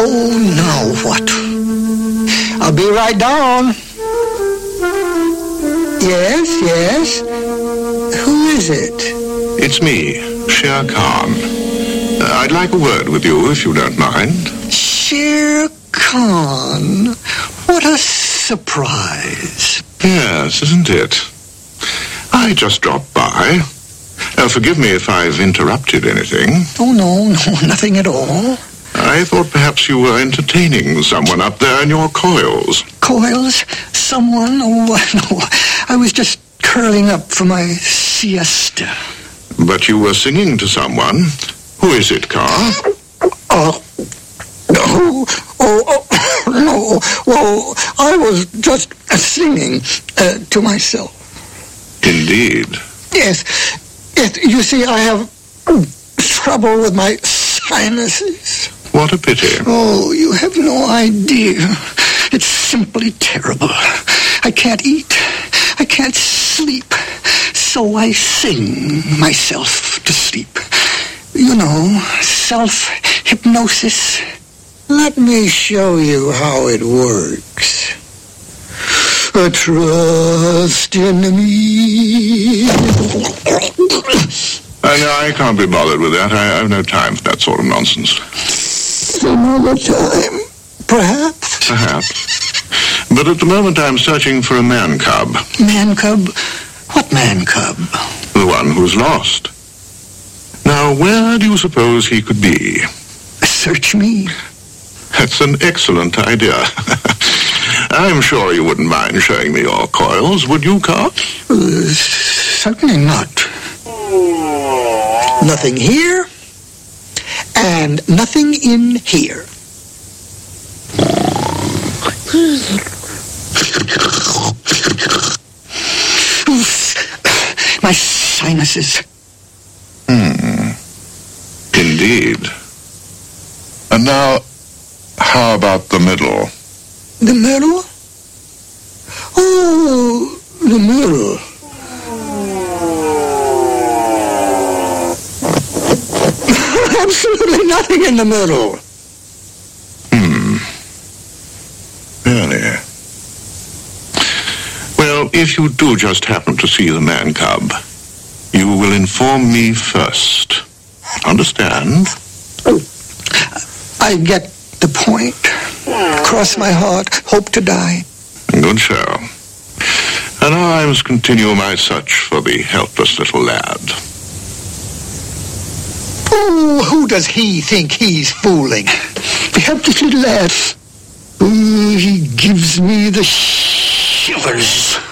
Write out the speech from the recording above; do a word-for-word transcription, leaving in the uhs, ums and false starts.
Oh, now what? I'll be right down. Yes, yes. Who is it? It's me, Shere Khan. Uh, I'd like a word with you, if you don't mind. Shere Khan. What a surprise. Yes, isn't it? I just dropped by. Uh, forgive me if I've interrupted anything. Oh, no, no, nothing at all. I thought perhaps you were entertaining someone up there in your coils. Coils? Someone? Oh, no. I was just curling up for my siesta. But you were singing to someone. Who is it, Carr? Oh, oh, oh, oh, no. Well, I was just singing uh, to myself. Indeed. Yes. Yes, you see, I have trouble with my sinuses. What a pity. Oh, you have no idea. It's simply terrible. I can't eat. I can't sleep. So I sing myself to sleep. You know, self-hypnosis. Let me show you how it works. Uh, trust in me. I know I can't be bothered with that. I have no time for that sort of nonsense. Some other time, perhaps. Perhaps. But at the moment I'm searching for a man cub. Man cub? What man cub? The one who's lost. Now, where do you suppose he could be? Search me? That's an excellent idea. I'm sure you wouldn't mind showing me your coils, would you, Carr? Uh, certainly not. Nothing here, and nothing in here. My sinuses. Hmm. Indeed. And now, how about the middle? The middle? Oh, the middle. Absolutely nothing in the middle. Hmm. Really? Well, if you do just happen to see the man cub, you will inform me first. Understand? I get the point. Cross my heart, hope to die. Good show. And now I must continue my search for the helpless little lad. Oh, who does he think he's fooling? The helpless little lad. Oh, he gives me the shivers.